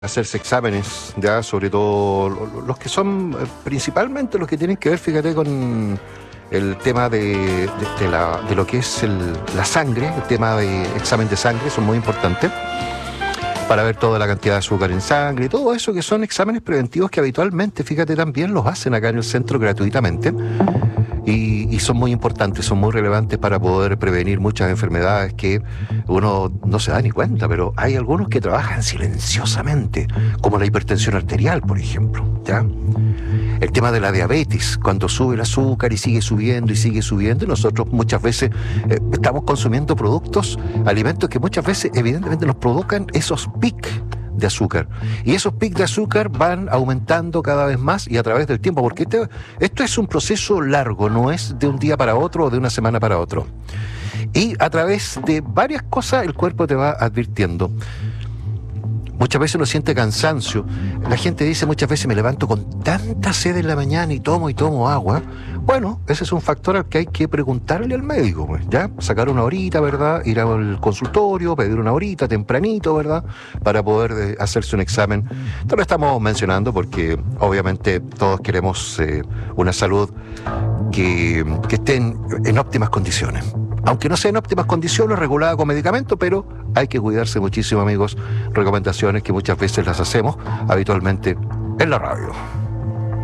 hacerse exámenes, ya, sobre todo los que son principalmente los que tienen que ver, fíjate, con el tema de lo que es la sangre, el tema de examen de sangre, son muy importantes para ver toda la cantidad de azúcar en sangre, todo eso que son exámenes preventivos que habitualmente, fíjate, también los hacen acá en el centro gratuitamente. Y son muy importantes, son muy relevantes para poder prevenir muchas enfermedades que uno no se da ni cuenta, pero hay algunos que trabajan silenciosamente, como la hipertensión arterial, por ejemplo, ¿ya? El tema de la diabetes, cuando sube el azúcar y sigue subiendo, y nosotros muchas veces estamos consumiendo productos, alimentos que muchas veces evidentemente nos provocan esos picos de azúcar. Y esos picos de azúcar van aumentando cada vez más y a través del tiempo, porque esto es un proceso largo, no es de un día para otro o de una semana para otro. Y a través de varias cosas el cuerpo te va advirtiendo. Muchas veces uno siente cansancio. La gente dice muchas veces: me levanto con tanta sed en la mañana y tomo agua. Bueno, ese es un factor al que hay que preguntarle al médico, pues, ¿ya? Sacar una horita, ¿verdad? Ir al consultorio, pedir una horita tempranito, ¿verdad? Para poder hacerse un examen. Esto lo estamos mencionando porque obviamente todos queremos una salud que esté en óptimas condiciones. Aunque no sea en óptimas condiciones, regulada con medicamentos, pero hay que cuidarse muchísimo, amigos. Recomendaciones que muchas veces las hacemos habitualmente en la radio.